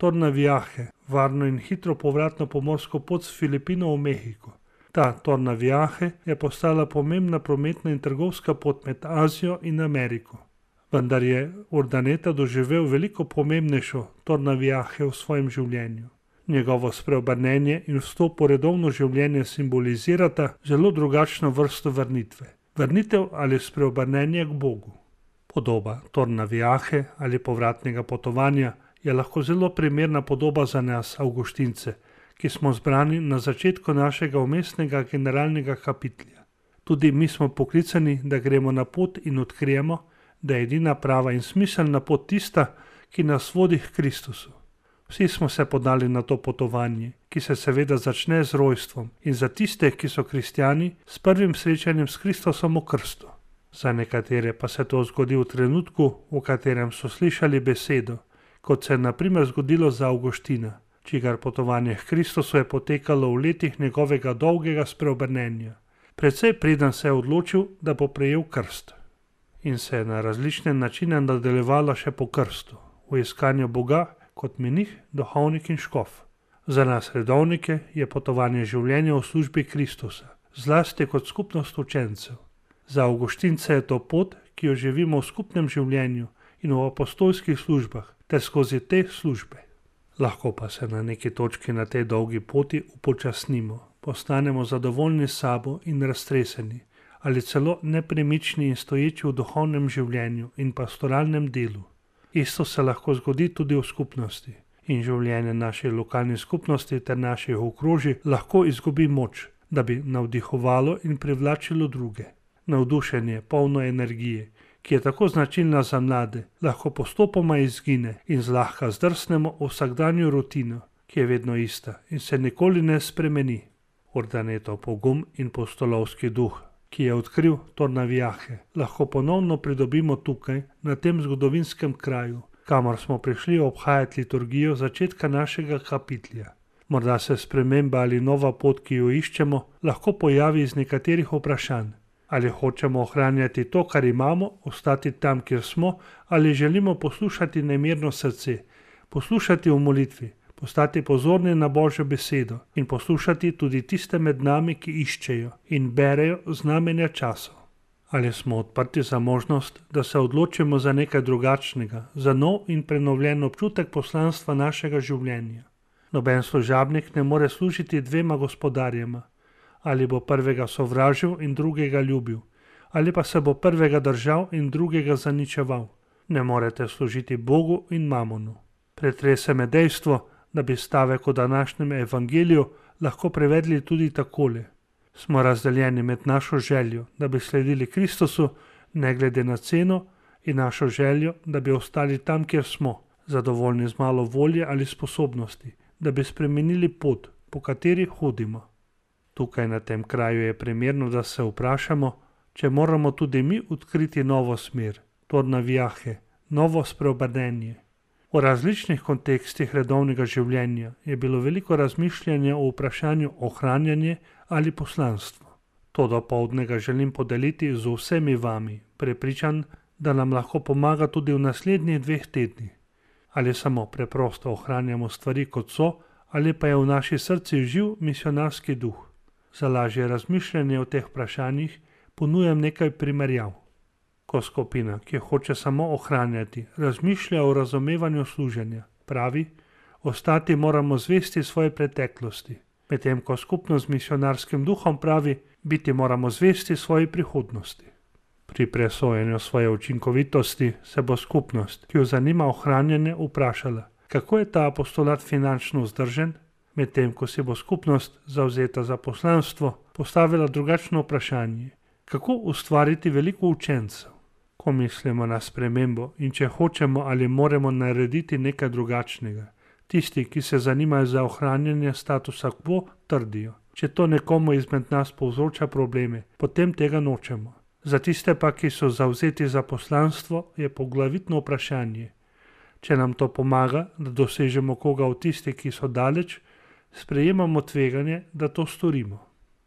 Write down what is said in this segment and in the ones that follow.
Tornaviaje, varno in hitro povratno pomorsko pot z Filipinov v Mehiko. Ta Tornaviaje je postala pomembna prometna in trgovska pot med Azijo in Ameriko. Vendar je Urdaneta doživel veliko pomembnejšo Tornaviaje v svojem življenju. Njegovo spreobrnenje in vstop v redovno življenje simbolizirata zelo drugačno vrsto vrnitve. Vrnitev ali spreobrnenje k Bogu. Podoba Tornaviaje ali povratnega potovanja je lahko zelo primerna podoba za nas, Avguštince, ki smo zbrani na začetku našega vmesnega generalnega kapitlja. Tudi mi smo poklicani, da gremo na pot in odkrijemo, da je edina prava in smiselna pot tista, ki nas vodi k Kristusu. Vsi smo se podali na to potovanje, ki se seveda začne z rojstvom in za tiste, ki so kristjani, s prvim srečanjem s Kristusom v krstu. Za nekatere pa se to zgodi v trenutku, v katerem so slišali besedo, kot se je na primer zgodilo za Avguština, čigar potovanje k Kristusu je potekalo v letih njegovega dolgega spreobrnenja. Precej preden se je odločil, da bo prejel krst. In se je na različne načine nadaljevalo še po krstu, v iskanju Boga kot menih, duhovnik in škof. Za nas redovnike je potovanje življenja v službi Kristusa, zlasti kot skupnost učencev. Za Avguštince je to pot, ki jo živimo v skupnem življenju in v apostolskih službah, ter skozi te službe. Lahko pa se na neki točki na tej dolgi poti upočasnimo, postanemo zadovoljni s sabo in raztreseni, ali celo nepremični in stoječi v duhovnem življenju in pastoralnem delu. Isto se lahko zgodi tudi v skupnosti in življenje naše lokalne skupnosti ter naših okrožij lahko izgubi moč, da bi navdihovalo in privlačilo druge. Navdušenje, polno energije, ki je tako značilna za mlade, lahko postopoma izgine in zlahka zdrsnemo v vsakdanjo rutino, ki je vedno ista in se nikoli ne spremeni. Urdanetov pogum in postolovski duh, ki je odkril Tornaviaje, lahko ponovno pridobimo tukaj, na tem zgodovinskem kraju, kamor smo prišli obhajati liturgijo začetka našega kapitlja. Morda se sprememba ali nova pot, ki jo iščemo, lahko pojavi iz nekaterih vprašanj. Ali hočemo ohranjati to, kar imamo, ostati tam, kjer smo, ali želimo poslušati nemirno srce, poslušati v molitvi, postati pozorni na Božjo besedo in poslušati tudi tiste med nami, ki iščejo in berejo znamenja časov. Ali smo odprti za možnost, da se odločimo za nekaj drugačnega, za nov in prenovljen občutek poslanstva našega življenja. Noben služabnik ne more služiti dvema gospodarjema. Ali bo prvega sovražil in drugega ljubil, ali pa se bo prvega držal in drugega zaničeval. Ne morete služiti Bogu in mamonu. Pretrese me dejstvo, da bi stavek o današnjem evangeliju lahko prevedli tudi takole. Smo razdeljeni med našo željo, da bi sledili Kristusu, ne glede na ceno, in našo željo, da bi ostali tam, kjer smo, zadovoljni z malo volje ali sposobnosti, da bi spremenili pot, po kateri hodimo. Tukaj na tem kraju je primerno, da se vprašamo, če moramo tudi mi odkriti novo smer, Tornaviaje, novo spreobrnenje. V različnih kontekstih redovnega življenja je bilo veliko razmišljanja o vprašanju ohranjanje ali poslanstvo. To dopoldne ga želim podeliti z vsemi vami, prepričan, da nam lahko pomaga tudi v naslednjih 2 tednih. Ali samo preprosto ohranjamo stvari kot so, ali pa je v naši srci živ misionarski duh. Za lažje razmišljanje o teh vprašanjih ponujam nekaj primerjav. Ko skupina, ki hoče samo ohranjati, razmišlja o razumevanju služenja, pravi, ostati moramo zvesti svoje preteklosti, medtem ko skupnost z misionarskim duhom pravi, biti moramo zvesti svoji prihodnosti. Pri presojanju svoje učinkovitosti se bo skupnost, ki jo zanima ohranjanje, vprašala, kako je ta apostolat finančno vzdržen, medtem ko si bo skupnost zavzeta za poslanstvo postavila drugačno vprašanje, kako ustvariti veliko učencev. Ko mislimo na spremembo in če hočemo ali moramo narediti nekaj drugačnega, tisti, ki se zanimajo za ohranjanje statusa quo, trdijo, če to nekomu izmed nas povzroča probleme, potem tega nočemo. Za tiste pa, ki so zavzeti za poslanstvo, je poglavitno vprašanje. Če nam to pomaga, da dosežemo koga od tistih, ki so daleč, sprejemamo tveganje, da to storimo.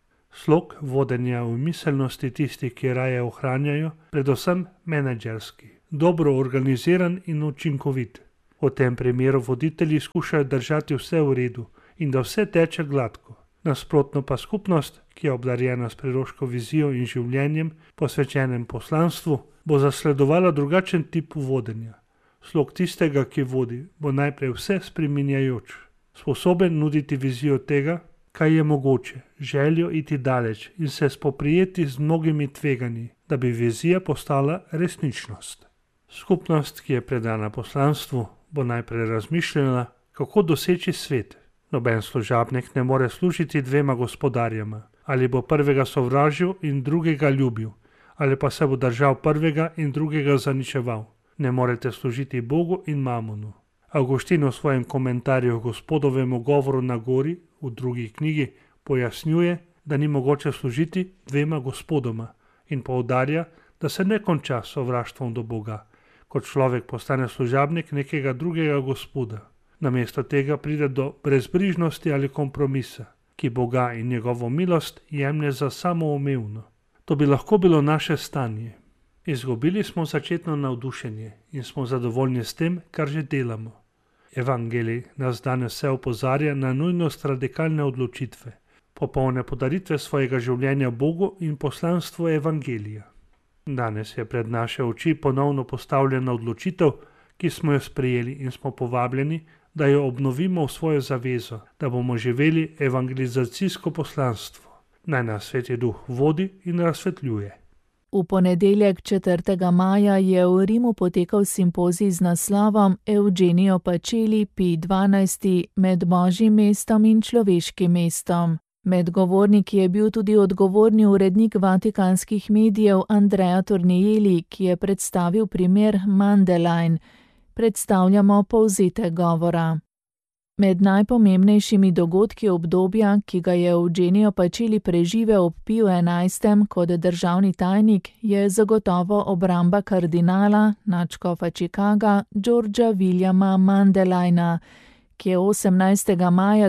Slog vodenja v miselnosti tistih, ki raje ohranjajo, predvsem menedžerski, dobro organiziran in učinkovit. V tem primeru voditelji skušajo držati vse v redu in da vse teče gladko. Nasprotno pa skupnost, ki je obdarjena s priroško vizijo in življenjem, posvečenem poslanstvu, bo zasledovala drugačen tip vodenja. Slog tistega, ki vodi, bo najprej vse spreminjajoč, sposoben nuditi vizijo tega, kaj je mogoče, željo iti daleč in se spoprijeti z mnogimi tveganji, da bi vizija postala resničnost. Skupnost, ki je predana poslanstvu, bo najprej razmišljala, kako doseči svet. Noben služabnik ne more služiti dvema gospodarjema, ali bo prvega sovražil in drugega ljubil, ali pa se bo držal prvega in drugega zaničeval. Ne morete služiti Bogu in mamonu. Avguštin v svojem komentarju Gospodovemu govoru na gori v drugi knjigi pojasnjuje, da ni mogoče služiti dvema gospodoma in poudarja, da se ne konča s sovraštvom do Boga, kot človek postane služabnik nekega drugega gospoda. Namesto tega pride do brezbrižnosti ali kompromisa, ki Boga in njegovo milost jemlje za samoumevno. To bi lahko bilo naše stanje. Izgubili smo začetno navdušenje in smo zadovoljni s tem, kar že delamo. Evangelij nas danes vse opozarja na nujnost radikalne odločitve, popolne podaritve svojega življenja Bogu in poslanstvu Evangelija. Danes je pred naše oči ponovno postavljena odločitev, ki smo jo sprejeli in smo povabljeni, da jo obnovimo v svojo zavezo, da bomo živeli evangelizacijsko poslanstvo. Naj nas Sveti Duh vodi in razsvetljuje. V ponedeljek 4. maja je v Rimu potekal simpozij z naslovom Eugenio Pacelli P12 med Božjim mestom in človeškim mestom. Med govorniki je bil tudi odgovorni urednik vatikanskih medijev Andrea Tornielli, ki je predstavil primer Mandelein. Predstavljamo povzetek govora. Med najpomembnejšimi dogodki obdobja, ki ga je Eugenio Pacelli preživel ob Piju XI. Kot državni tajnik, je zagotovo obramba kardinala, nadškofa Chicaga, Georgea Williama Mandeleina, ki je 18. maja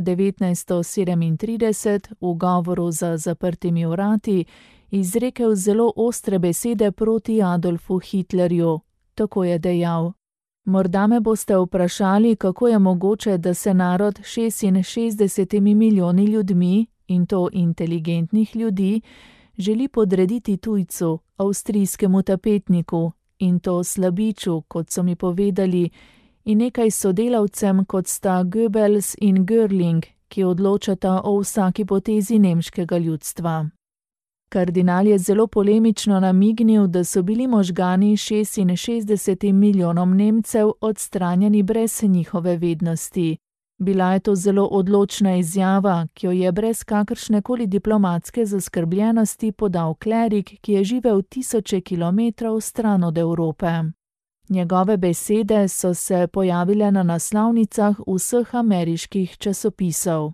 1937 v govoru za zaprtimi vrati izrekel zelo ostre besede proti Adolfu Hitlerju. Tako je dejal: Morda me boste vprašali, kako je mogoče, da se narod 66 milijoni ljudmi, in to inteligentnih ljudi, želi podrediti tujcu, avstrijskemu tapetniku, in to slabiču, kot so mi povedali, in nekaj sodelavcem, kot sta Goebbels in Görling, ki odločata o vsaki potezi nemškega ljudstva. Kardinal je zelo polemično namignil, da so bili možgani 66 milijonom Nemcev odstranjeni brez njihove vednosti. Bila je to zelo odločna izjava, ki jo je brez kakršnekoli diplomatske zaskrbljenosti podal klerik, ki je živel tisoče kilometrov stran od Evrope. Njegove besede so se pojavile na naslovnicah vseh ameriških časopisov.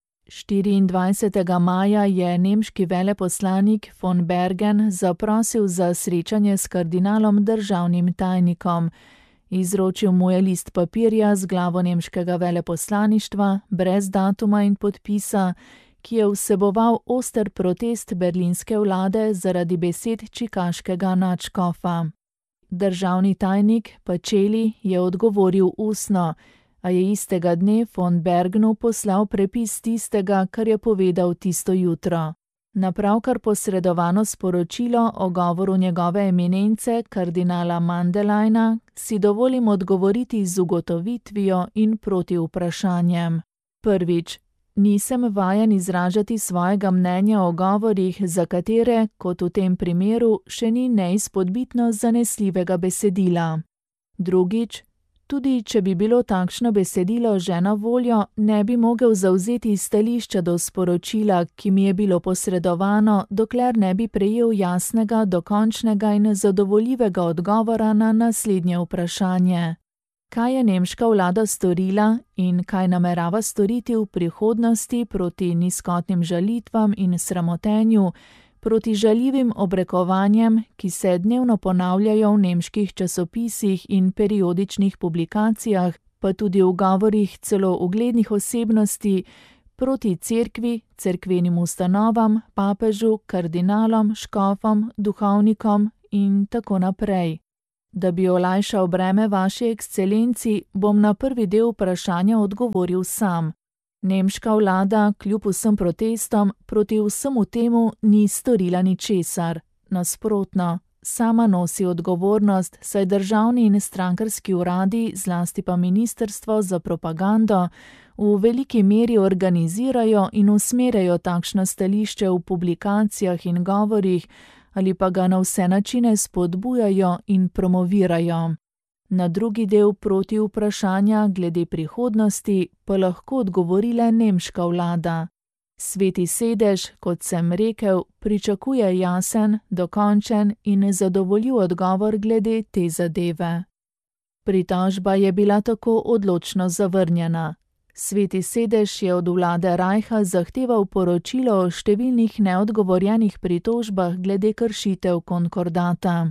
24. maja je nemški veleposlanik von Bergen zaprosil za srečanje s kardinalom državnim tajnikom. Izročil mu je list papirja z glavo nemškega veleposlaništva, brez datuma in podpisa, ki je vseboval oster protest berlinske vlade zaradi besed čikaškega nadškofa. Državni tajnik Pacelli je odgovoril ustno, a je istega dne von Bergnu poslal prepis tistega, kar je povedal tisto jutro. Na pravkar posredovano sporočilo o govoru njegove eminence, kardinala Mandeleina, si dovolim odgovoriti z ugotovitvijo in proti vprašanjem. Prvič, nisem vajen izražati svojega mnenja o govorih, za katere, kot v tem primeru, še ni neizpodbitno zanesljivega besedila. Drugič, tudi če bi bilo takšno besedilo že na voljo, ne bi mogel zavzeti stališča do sporočila, ki mi je bilo posredovano, dokler ne bi prejel jasnega, dokončnega in zadovoljivega odgovora na naslednje vprašanje. Kaj je nemška vlada storila in kaj namerava storiti v prihodnosti proti nizkotnim žalitvam in sramotenju, proti žaljivim obrekovanjem, ki se dnevno ponavljajo v nemških časopisih in periodičnih publikacijah, pa tudi v govorih celo uglednih osebnosti, proti cerkvi, cerkvenim ustanovam, papežu, kardinalom, škofom, duhovnikom in tako naprej. Da bi olajšal breme vaši ekscelenci, bom na prvi del vprašanja odgovoril sam. Nemška vlada, kljub vsem protestom, proti vsemu temu ni storila ničesar. Nasprotno, sama nosi odgovornost, saj državni in strankarski uradi, zlasti pa ministrstvo za propagando, v veliki meri organizirajo in usmerjajo takšno stališče v publikacijah in govorih, ali pa ga na vse načine spodbujajo in promovirajo. Na drugi del proti vprašanja glede prihodnosti pa lahko odgovori le nemška vlada. Sveti sedež, kot sem rekel, pričakuje jasen, dokončen in zadovoljiv odgovor glede te zadeve. Pritožba je bila tako odločno zavrnjena. Sveti sedež je od vlade Reicha zahteval poročilo o številnih neodgovorjenih pritožbah glede kršitev konkordata.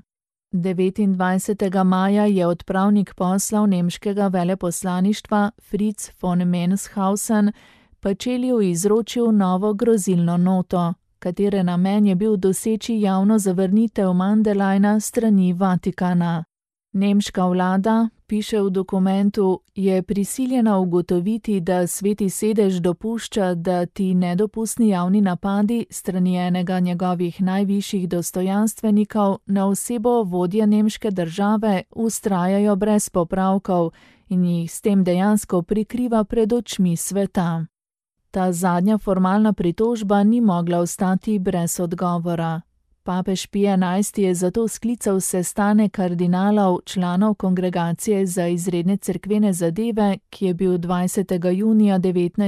29. maja je odpravnik poslov nemškega veleposlaništva Fritz von Menshausen Paceliju izročil novo grozilno noto, katere namen je bil doseči javno zavrnitev Mandeleina strani Vatikana. Nemška vlada, piše v dokumentu, je prisiljena ugotoviti, da Sveti sedež dopušča, da ti nedopustni javni napadi strani enega njegovih najvišjih dostojanstvenikov na osebo vodje nemške države vztrajajo brez popravkov in jih s tem dejansko prikriva pred očmi sveta. Ta zadnja formalna pritožba ni mogla ostati brez odgovora. Papež Pije XI je zato sklical sestanek kardinalov, članov Kongregacije za izredne cerkvene zadeve, ki je bil 20. junija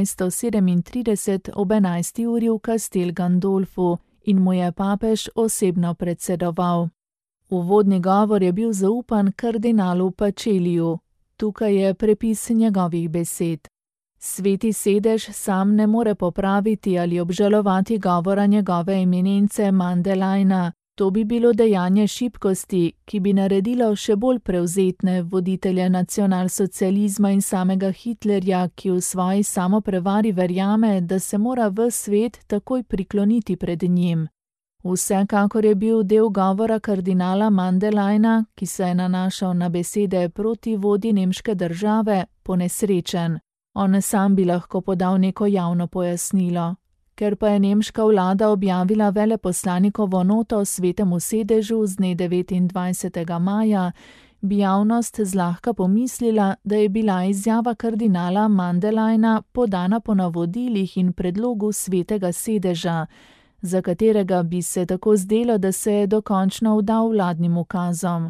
1937 ob 11. uri v Castel Gandolfu in mu je papež osebno predsedoval. Uvodni govor je bil zaupan kardinalu Paceliju. Tukaj je prepis njegovih besed. Sveti sedež sam ne more popraviti ali obžalovati govora njegove eminence Mandeleina. To bi bilo dejanje šibkosti, ki bi naredilo še bolj prevzetne voditelje nacionalsocializma in samega Hitlerja, ki v svoji samoprevari verjame, da se mora ves svet takoj prikloniti pred njim. Vsekakor je bil del govora kardinala Mandeleina, ki se je nanašal na besede proti vodji nemške države, ponesrečen. On sam bi lahko podal neko javno pojasnilo. Ker pa je nemška vlada objavila veleposlanikovo noto Svetemu sedežu z dne 29. maja, bi javnost zlahka pomislila, da je bila izjava kardinala Mandeleina podana po navodilih in predlogu Svetega sedeža, za katerega bi se tako zdelo, da se je dokončno vdal vladnim ukazom.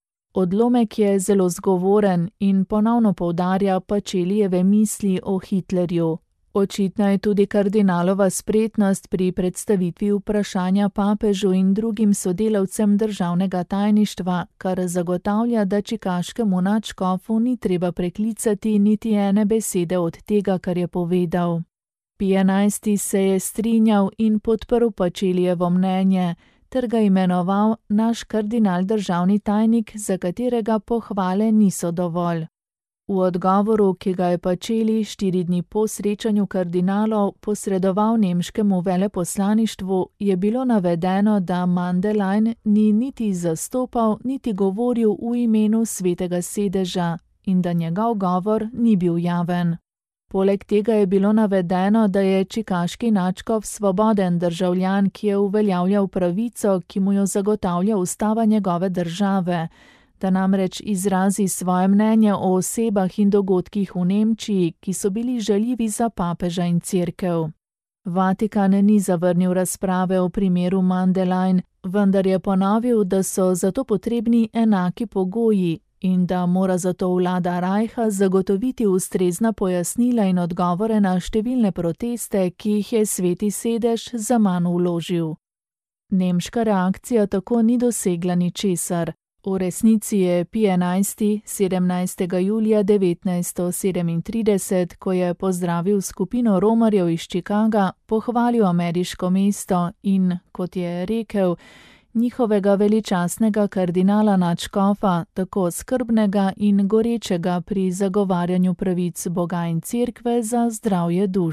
Odlomek je zelo zgovoren in ponovno poudarja Pacelijeve misli o Hitlerju. Očitna je tudi kardinalova spretnost pri predstavitvi vprašanja papežu in drugim sodelavcem državnega tajništva, kar zagotavlja, da čikaškemu nadškofu ni treba preklicati niti ene besede od tega, kar je povedal. Pije XI se je strinjal in podprl Pacelijevo mnenje, ter ga imenoval naš kardinal državni tajnik, za katerega pohvale niso dovolj. V odgovoru, ki ga je Pacelij 4 dni po srečanju kardinalov posredoval nemškemu veleposlaništvu, je bilo navedeno, da Mandelein ni niti zastopal, niti govoril v imenu Svetega sedeža in da njegov govor ni bil javen. Poleg tega je bilo navedeno, da je čikaški nadškof svoboden državljan, ki je uveljavljal pravico, ki mu jo zagotavlja ustava njegove države, da namreč izrazi svoje mnenje o osebah in dogodkih v Nemčiji, ki so bili žaljivi za papeža in cerkev. Vatikan ni zavrnil razprave o primeru Mandelein, vendar je ponovil, da so zato potrebni enaki pogoji in da mora zato vlada Reicha zagotoviti ustrezna pojasnila in odgovore na številne proteste, ki jih je Sveti sedež zaman vložil. Nemška reakcija tako ni dosegla ničesar. V resnici je Pije XI 17. julija 1937, ko je pozdravil skupino romarjev iz Chicaga, pohvalil ameriško mesto in, kot je rekel, njihovega veličastnega kardinala nadškofa, tako skrbnega in gorečega pri zagovarjanju pravic Boga in cerkve za zdravje duš.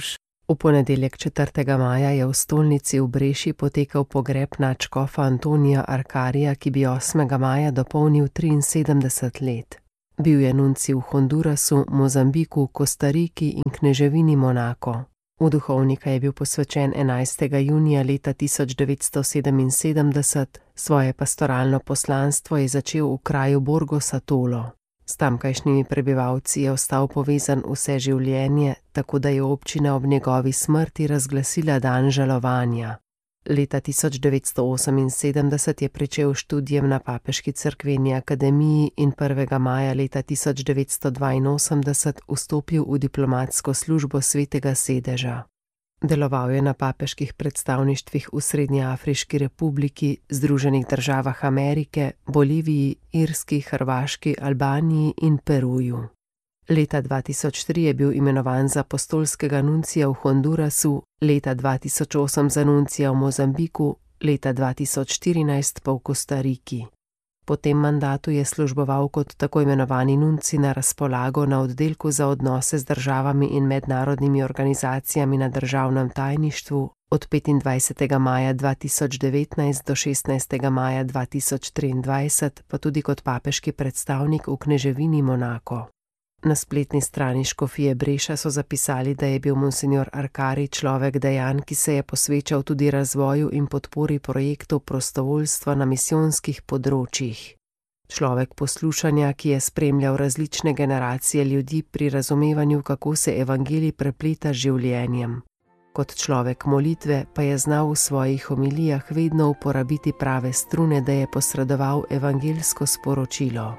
V ponedeljek 4. maja je v stolnici v Breši potekal pogreb nadškofa Antonija Arkarija, ki bi 8. maja dopolnil 73 let. Bil je nuncij v Hondurasu, Mozambiku, Kostariki in kneževini Monako. V duhovnika je bil posvečen 11. junija leta 1977, svoje pastoralno poslanstvo je začel v kraju Borgo Satolo. S tamkajšnjimi prebivalci je ostal povezan vse življenje, tako da je občina ob njegovi smrti razglasila dan žalovanja. Leta 1978 je pričel študijem na Papeški cerkveni akademiji in 1. maja leta 1982 vstopil v diplomatsko službo Svetega sedeža. Deloval je na papeških predstavništvih v Srednjeafriški republiki, Združenih državah Amerike, Boliviji, Irski, Hrvaški, Albaniji in Peruju. Leta 2003 je bil imenovan za apostolskega nuncija v Hondurasu, leta 2008 za nuncija v Mozambiku, leta 2014 pa v Kostariki. Po tem mandatu je služboval kot tako imenovani nuncij na razpolago na oddelku za odnose z državami in mednarodnimi organizacijami na državnem tajništvu od 25. maja 2019 do 16. maja 2023, pa tudi kot papeški predstavnik v kneževini Monako. Na spletni strani škofije Breša so zapisali, da je bil monsignor Arkarij človek dejanj, ki se je posvečal tudi razvoju in podpori projektov prostovoljstva na misijonskih področjih. Človek poslušanja, ki je spremljal različne generacije ljudi pri razumevanju, kako se evangelij prepleta z življenjem. Kot človek molitve pa je znal v svojih homilijah vedno uporabiti prave strune, da je posredoval evangeljsko sporočilo.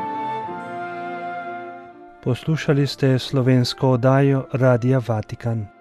Poslušali ste slovensko oddajo Radia Vatikan.